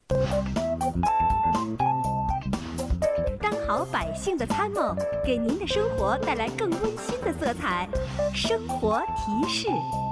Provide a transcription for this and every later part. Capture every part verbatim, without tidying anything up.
当好百姓的参谋，给您的生活带来更温馨的色彩。生活提示。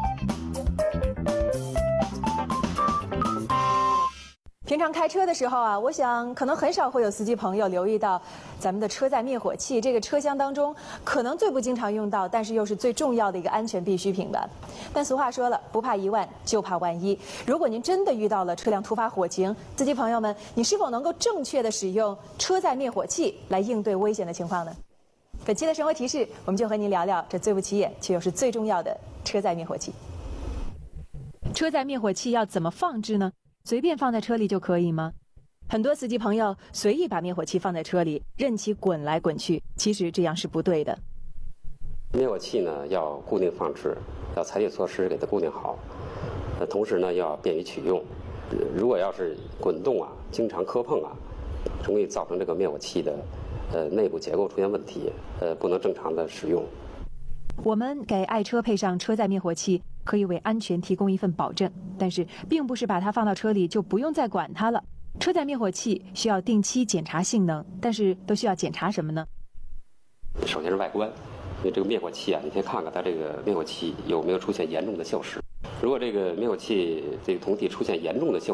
平常开车的时候啊，我想可能很少会有司机朋友留意到咱们的车载灭火器，这个车厢当中可能最不经常用到，但是又是最重要的一个安全必需品吧。但俗话说了，不怕一万，就怕万一。如果您真的遇到了车辆突发火情，司机朋友们，你是否能够正确的使用车载灭火器来应对危险的情况呢？本期的生活提示，我们就和您聊聊这最不起眼却又是最重要的车载灭火器。车载灭火器要怎么放置呢？随便放在车里就可以吗？很多司机朋友随意把灭火器放在车里，任其滚来滚去，其实这样是不对的。 灭火器呢要固定放置，要采取措施给它固定好。呃，同时呢要便于取用。如果要是滚动啊，经常磕碰啊，容易造成这个灭火器的呃内部结构出现问题，呃不能正常的使用。 我们给爱车配上车载灭火器，可以为安全提供一份保证，但是并不是把它放到车里就不用再管它了。车载灭火器需要定期检查性能，但是都需要检查什么呢？ 首先是外观，因为这个灭火器啊，你先看看它这个灭火器有没有出现严重的锈蚀。如果这个灭火器这个铜体出现严重的锈